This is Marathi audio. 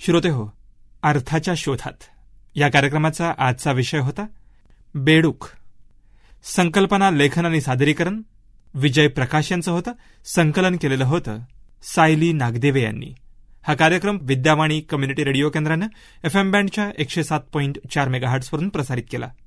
श्रोते हो, अर्थाच्या शोधात या कार्यक्रमाचा आजचा विषय होता बेडूक. संकल्पना, लेखन आणि सादरीकरण विजय प्रकाश यांचं होतं. संकलन केलेलं होतं सायली नागदेवे यांनी. हा कार्यक्रम विद्यावाणी कम्युनिटी रेडिओ केंद्रानं FM बँडच्या 107.4 मेगाहर्ट्झवरून प्रसारित केला.